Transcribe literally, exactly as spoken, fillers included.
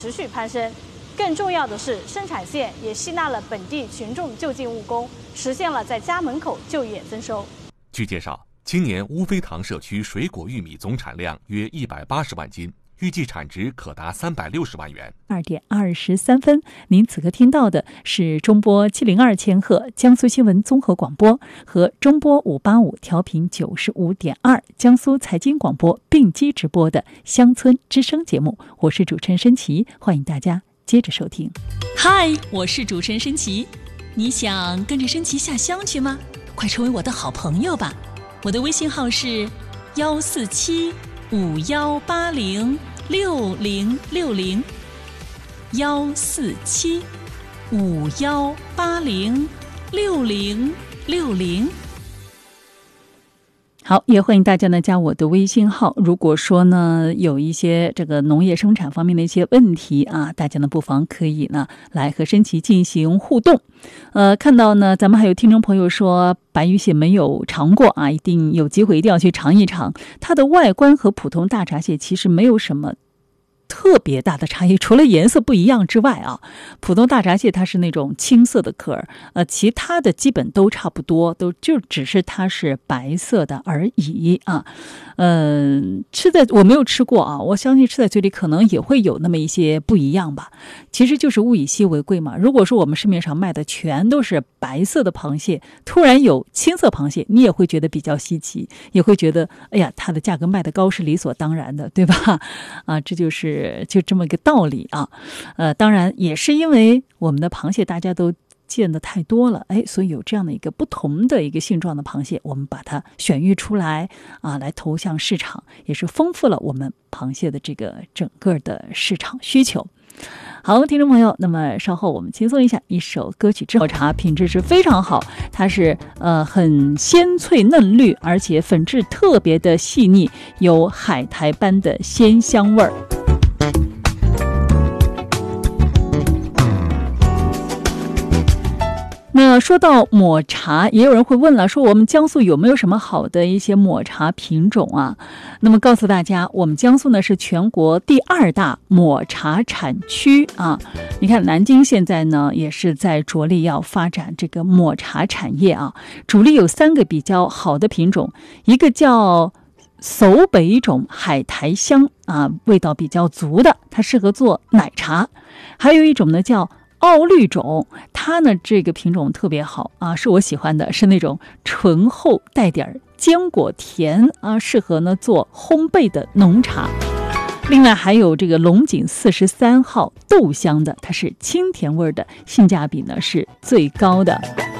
持续攀升。更重要的是，生产线也吸纳了本地群众就近务工，实现了在家门口就业增收。 据介绍，今年乌飞塘社区水果玉米总产量约一百八十万斤，预计产值可达三百六十万元。 二点二十三分，您此刻听到的是中波七零二千赫江苏新闻综合广播和中波五八五调频九十五点二江苏财经广播并机直播的乡村之声节目，我是主持人申琦，欢迎大家接着收听。 嗨，我是主持人申琦，你想跟着申琦下乡去吗？快成为我的好朋友吧！我的微信号是幺四七五幺八零六零六零，幺四七五幺八零六零六零。 好，也欢迎大家呢加我的微信号。如果说呢有一些这个农业生产方面的一些问题啊，大家呢不妨可以呢来和申琦进行互动。呃，看到呢咱们还有听众朋友说白玉蟹没有尝过啊，一定有机会一定要去尝一尝。它的外观和普通大闸蟹其实没有什么特别大的差异，除了颜色不一样之外啊，普通大闸蟹它是那种青色的壳儿，呃，其他的基本都差不多，都就只是它是白色的而已啊。嗯、呃，吃在我没有吃过啊，我相信吃在嘴里可能也会有那么一些不一样吧。其实就是物以稀为贵嘛。如果说我们市面上卖的全都是白色的螃蟹，突然有青色螃蟹，你也会觉得比较稀奇，也会觉得哎呀，它的价格卖得高是理所当然的，对吧？啊，这就是就这么个道理啊。呃，当然也是因为我们的螃蟹大家都见的太多了，哎，所以有这样的一个不同的一个性状的螃蟹，我们把它选育出来啊，来投向市场，也是丰富了我们螃蟹的这个整个的市场需求。好，听众朋友，那么稍后我们轻松一下一首歌曲之后，茶品质是非常好，它是呃很鲜脆嫩绿，而且粉质特别的细腻，有海苔般的鲜香味儿。那说到抹茶，也有人会问了，说我们江苏有没有什么好的一些抹茶品种啊？那么告诉大家，我们江苏呢是全国第二大抹茶产区啊。你看南京现在呢也是在着力要发展这个抹茶产业啊，主力有三个比较好的品种，一个叫叟北种海苔香啊，味道比较足的，它适合做奶茶。还有一种呢叫奥绿种，它呢这个品种特别好啊，是我喜欢的，是那种醇厚带点坚果甜啊，适合呢做烘焙的浓茶。另外还有这个龙井四十三号豆香的，它是清甜味的，性价比呢是最高的。